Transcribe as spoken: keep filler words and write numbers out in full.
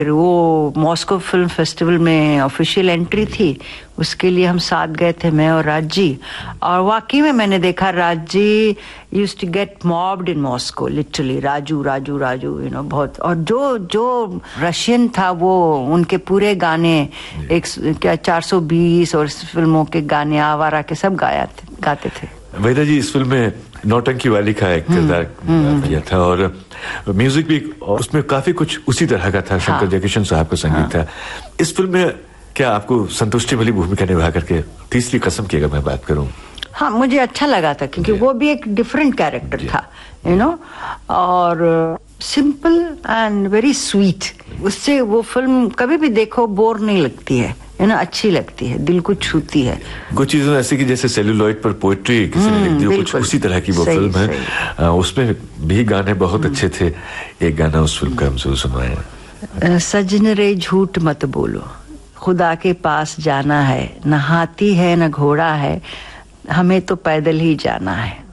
वो Moscow film festival में official entry थी, उसके लिए हम साथ गए थे, मैं और राज जी। और वाकई में मैंने देखा Raj ji used to get mopped in Moscow, literally Raju Raju Raju you know बहुत। और जो जो रशियन था वो उनके पूरे गाने एक क्या चार सौ बीस और फिल्मों के गाने आवारा के सब गाया थे, गाते थे। वेदा जी इस फिल्म में नौटंकी वाली का एक किरदार किया था और म्यूजिक भी उसमें काफी कुछ उसी तरह का था। शंकर जयकिशन साहब का संगीत था। इस फिल्म में क्या आपको संतुष्टि भली भूमिका निभा करके तीसरी कसम की अगर मैं बात करूं? हाँ, मुझे अच्छा लगा था क्योंकि वो भी एक डिफरेंट कैरेक्टर था, यू नो, और सिंपल एंड वेरी स्वीट। उससे वो फिल्म कभी भी देखो बोर नहीं लगती है, है ना, अच्छी लगती है, दिल को छूती है। कुछ चीजें ऐसी कि जैसे सेलुलॉइड पर पोएट्री किसी ने लिख दी, कुछ उसी तरह की वो फिल्म है। उसमें भी गाने बहुत अच्छे थे। एक गाना उस फिल्म का हमसे सुनवाएं। सजन रे झूठ मत बोलो, खुदा के पास जाना है, न हाथी है न घोड़ा है, हमें तो पैदल ही जाना है।